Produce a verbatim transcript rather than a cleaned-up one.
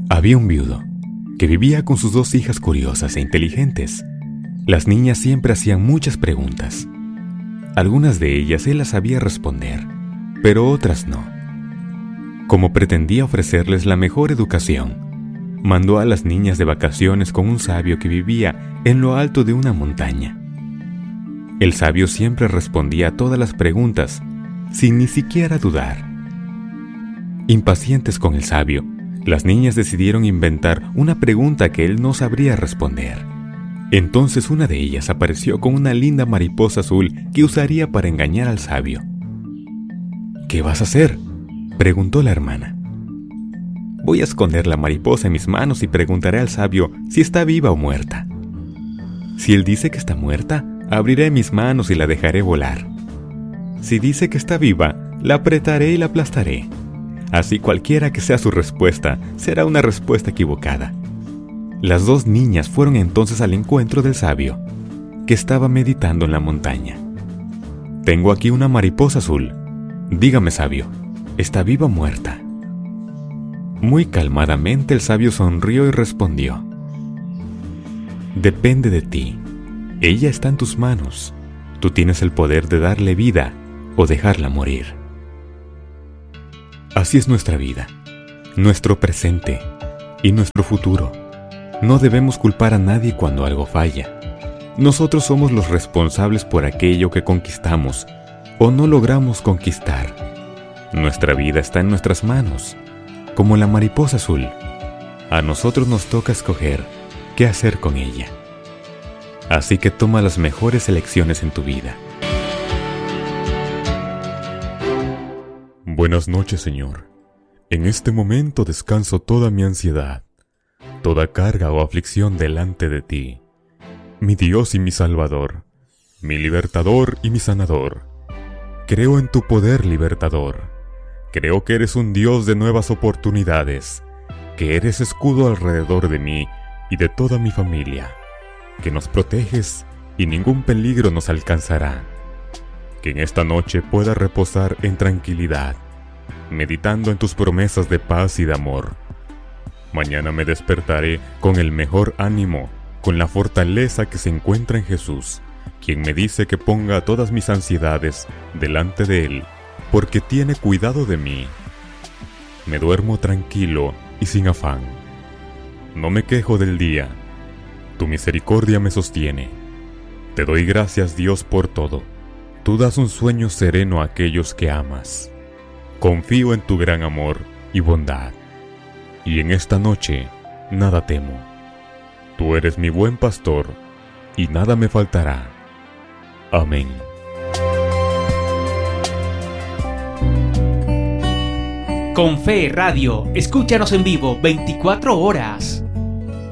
Había un viudo que vivía con sus dos hijas curiosas e inteligentes. Las niñas siempre hacían muchas preguntas. Algunas de ellas él las sabía responder, pero otras no. Como pretendía ofrecerles la mejor educación, mandó a las niñas de vacaciones con un sabio que vivía en lo alto de una montaña. El sabio siempre respondía a todas las preguntas, sin ni siquiera dudar. Impacientes con el sabio, las niñas decidieron inventar una pregunta que él no sabría responder. Entonces una de ellas apareció con una linda mariposa azul que usaría para engañar al sabio. «¿Qué vas a hacer?», preguntó la hermana. «Voy a esconder la mariposa en mis manos y preguntaré al sabio si está viva o muerta. Si él dice que está muerta, abriré mis manos y la dejaré volar. Si dice que está viva, la apretaré y la aplastaré. Así cualquiera que sea su respuesta, será una respuesta equivocada». Las dos niñas fueron entonces al encuentro del sabio, que estaba meditando en la montaña. «Tengo aquí una mariposa azul. Dígame, sabio, ¿está viva o muerta?». Muy calmadamente el sabio sonrió y respondió: «Depende de ti. Ella está en tus manos. Tú tienes el poder de darle vida o dejarla morir». Así es nuestra vida, nuestro presente y nuestro futuro. No debemos culpar a nadie cuando algo falla. Nosotros somos los responsables por aquello que conquistamos o no logramos conquistar. Nuestra vida está en nuestras manos, como la mariposa azul. A nosotros nos toca escoger qué hacer con ella. Así que toma las mejores elecciones en tu vida. Buenas noches, Señor. En este momento descanso toda mi ansiedad, toda carga o aflicción delante de ti, mi Dios y mi Salvador, mi libertador y mi sanador. Creo en tu poder libertador. Creo que eres un Dios de nuevas oportunidades, que eres escudo alrededor de mí y de toda mi familia, que nos proteges y ningún peligro nos alcanzará. Que en esta noche pueda reposar en tranquilidad, meditando en tus promesas de paz y de amor. Mañana me despertaré con el mejor ánimo, con la fortaleza que se encuentra en Jesús, quien me dice que ponga todas mis ansiedades delante de Él, porque tiene cuidado de mí. Me duermo tranquilo y sin afán. No me quejo del día. Tu misericordia me sostiene. Te doy gracias, Dios, por todo. Tú das un sueño sereno a aquellos que amas. Confío en tu gran amor y bondad. Y en esta noche nada temo. Tú eres mi buen pastor, y nada me faltará. Amén. Con Fe Radio, escúchanos en vivo veinticuatro horas.